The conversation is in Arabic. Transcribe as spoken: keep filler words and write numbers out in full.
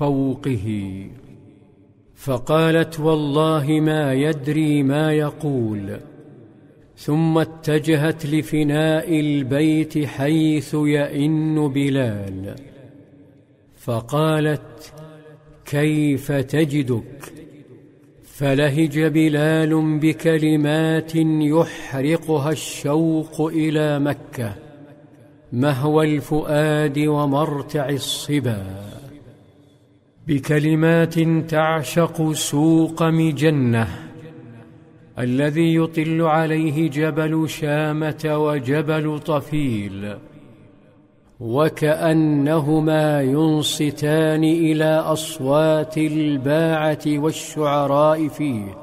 فوقه، فقالت: والله ما يدري ما يقول. ثم اتجهت لفناء البيت حيث يئن بلال، فقالت: كيف تجدك؟ فلهج بلال بكلمات يحرقها الشوق إلى مكة، مهوى الفؤاد ومرتع الصبا، بكلمات تعشق سوق مجنة الذي يطل عليه جبل شامة وجبل طفيل، وكأنهما ينصتان إلى أصوات الباعة والشعراء فيه.